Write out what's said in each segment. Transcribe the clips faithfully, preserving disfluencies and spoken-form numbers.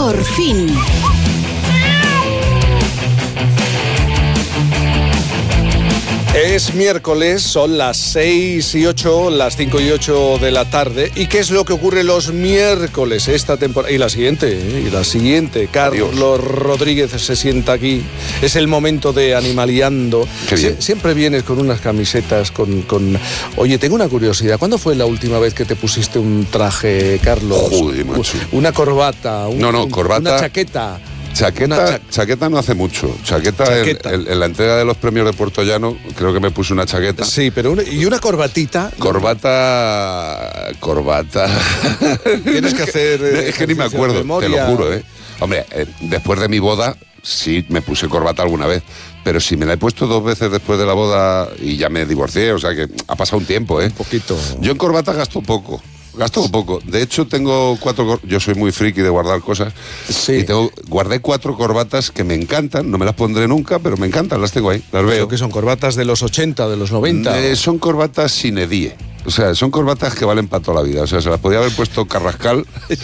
Por fin. Es miércoles, son las seis y ocho, las cinco y ocho de la tarde. ¿Y qué es lo que ocurre los miércoles esta temporada? Y la siguiente, ¿eh? y la siguiente. Carlos Adiós. Rodríguez se sienta aquí. Es el momento de Animaliando. Sie- siempre vienes con unas camisetas, con, con... Oye, tengo una curiosidad. ¿Cuándo fue la última vez que te pusiste un traje, Carlos? Joder, macho. Una corbata. Un, no, no, un, corbata. Una chaqueta. Chaqueta, cha- chaqueta no hace mucho. Chaqueta, chaqueta. En, en, en la entrega de los premios de Puerto Llano, creo que me puse una chaqueta. Sí, pero una, y una corbatita. Corbata. Corbata. Tienes que hacer. Es que ni me acuerdo, te lo juro, ¿eh? Hombre, eh, después de mi boda, sí me puse corbata alguna vez. Pero si me la he puesto dos veces después de la boda y ya me divorcié, o sea que ha pasado un tiempo, ¿eh? Un poquito. Yo en corbata gasto poco. Gasto un poco. De hecho, tengo cuatro... Cor- Yo soy muy friki de guardar cosas. Sí. Y tengo, guardé cuatro corbatas que me encantan. No me las pondré nunca, pero me encantan. Las tengo ahí. Las veo. Creo que son corbatas de los ochenta, de los noventa. Eh, son corbatas sin edie. O sea, son corbatas que valen para toda la vida. O sea, se las podía haber puesto Carrascal,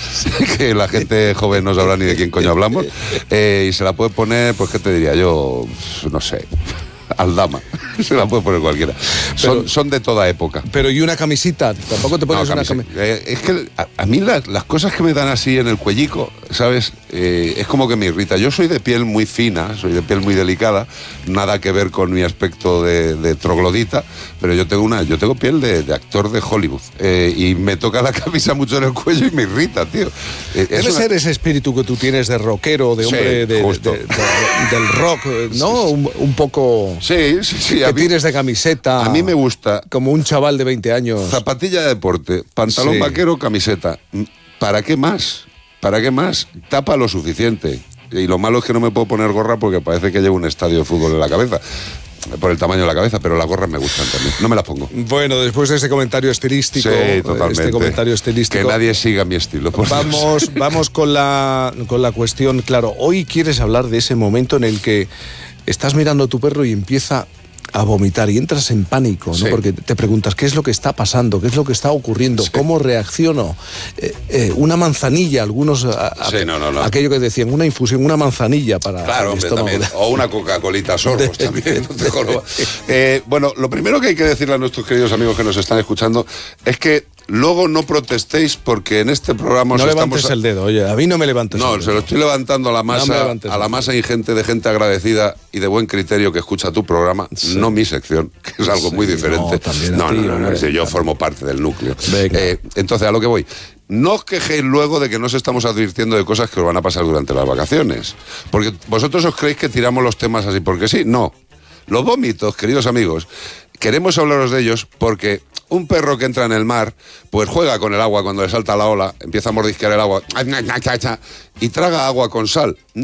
que la gente joven no sabrá ni de quién coño hablamos. Eh, y se la puede poner, pues, ¿qué te diría yo? No sé... Aldama, se la puede poner cualquiera. Son, pero, son de toda época. Pero ¿y una camisita? Tampoco te pones no, una camiseta. Eh, es que a, a mí la, las cosas que me dan así en el cuellico, ¿sabes? Eh, es como que me irrita. Yo soy de piel muy fina, soy de piel muy delicada, nada que ver con mi aspecto de, de troglodita, pero yo tengo una, yo tengo piel de, de actor de Hollywood eh, y me toca la camisa mucho en el cuello y me irrita, tío. Eh, Debe una... ser ese espíritu que tú tienes de rockero, de hombre sí, de, de, de, de, del rock, ¿no? Sí, sí. Un, un poco... Sí, sí, sí. Que tires de camiseta. A mí me gusta. Como un chaval de veinte años. Zapatilla de deporte, pantalón sí. vaquero, camiseta. ¿Para qué más? ¿Para qué más? Tapa lo suficiente. Y lo malo es que no me puedo poner gorra porque parece que llevo un estadio de fútbol en la cabeza. Por el tamaño de la cabeza, pero las gorras me gustan también. No me las pongo. Bueno, después de ese comentario estilístico, sí, totalmente. este comentario estilístico, que nadie siga mi estilo. Por vamos, Dios. vamos con la con la cuestión. Claro, hoy quieres hablar de ese momento en el que estás mirando a tu perro y empieza a vomitar y entras en pánico, ¿no? Sí. Porque te preguntas qué es lo que está pasando, qué es lo que está ocurriendo, sí. cómo reacciono. Eh, eh, una manzanilla, algunos, a, a, sí, no, no, no. aquello que decían, una infusión, una manzanilla para claro, el hombre, estómago. También. O una Coca-Colita sorbos también. No te eh, bueno, lo primero que hay que decirle a nuestros queridos amigos que nos están escuchando es que luego no protestéis porque en este programa... No levantes estamos... el dedo, oye, a mí no me levantes no, el dedo. se lo estoy levantando a la masa, no a la masa ingente de gente agradecida y de buen criterio que escucha tu programa, sí. no mi sección, que es algo sí, muy diferente. No, no, ti, no, no, no, no, no, yo formo parte del núcleo. Eh, entonces, a lo que voy. No os quejéis luego de que no os estamos advirtiendo de cosas que os van a pasar durante las vacaciones. Porque vosotros os creéis que tiramos los temas así porque sí. No. Los vómitos, queridos amigos, queremos hablaros de ellos porque un perro que entra en el mar, pues juega con el agua cuando le salta la ola, empieza a mordisquear el agua y traga agua con sal.